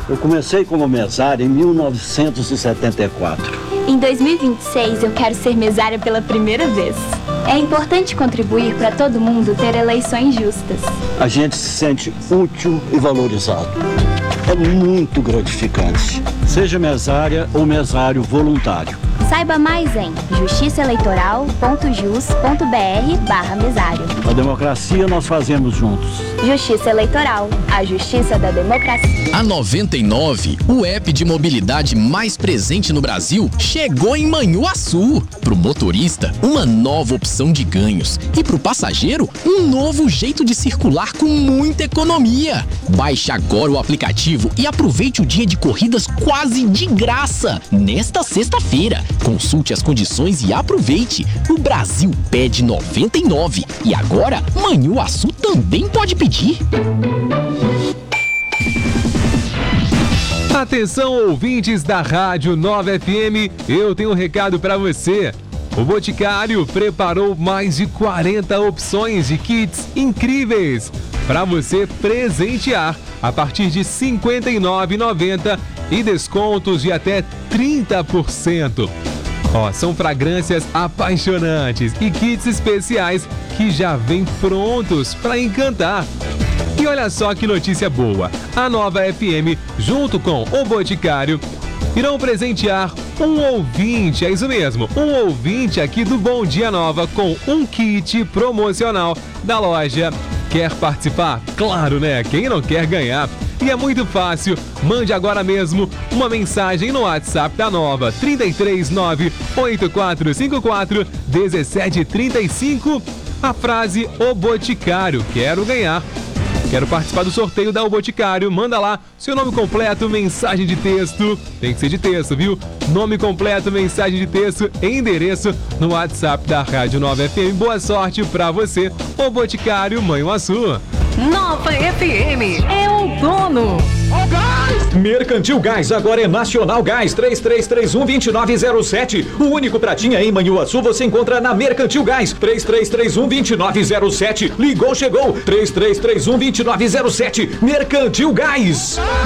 Eu comecei como mesário em 1974. Em 2026, eu quero ser mesária pela primeira vez. É importante contribuir para todo mundo ter eleições justas. A gente se sente útil e valorizado. É muito gratificante. Seja mesária ou mesário voluntário. Saiba mais em justiçaeleitoral.jus.br/mesário. A democracia nós fazemos juntos. Justiça Eleitoral, a justiça da democracia. A 99, o app de mobilidade mais presente no Brasil, chegou em Manhuaçu. Pro motorista, uma nova opção de ganhos. E pro passageiro, um novo jeito de circular com muita economia. Baixe agora o aplicativo e aproveite o dia de corridas quase de graça. Nesta sexta-feira, consulte as condições e aproveite. O Brasil pede 99 e agora Manhuaçu também pode pedir. Atenção, ouvintes da Rádio 9 FM, eu tenho um recado para você. O Boticário preparou mais de 40 opções de kits incríveis para você presentear a partir de R$ 59,90 e descontos de até 30%. São fragrâncias apaixonantes e kits especiais que já vêm prontos para encantar. E olha só que notícia boa! A Nova FM, junto com o Boticário, irão presentear um ouvinte, é isso mesmo, um ouvinte aqui do Bom Dia Nova com um kit promocional da loja. Quer participar? Claro, né? Quem não quer ganhar? E é muito fácil, mande agora mesmo uma mensagem no WhatsApp da Nova, 339-8454-1735, a frase O Boticário, quero ganhar. Quero participar do sorteio da O Boticário. Manda lá seu nome completo, mensagem de texto. Tem que ser de texto, viu? Nome completo, mensagem de texto e endereço no WhatsApp da Rádio 9 FM. Boa sorte pra você, O Boticário Manhuaçu. Nova FM é o dono. Mercantil Gás, agora é Nacional Gás, 3331-2907. O único pratinha em Manhuaçu você encontra na Mercantil Gás, 3331-2907. Ligou, chegou, 3331-2907. Mercantil Gás.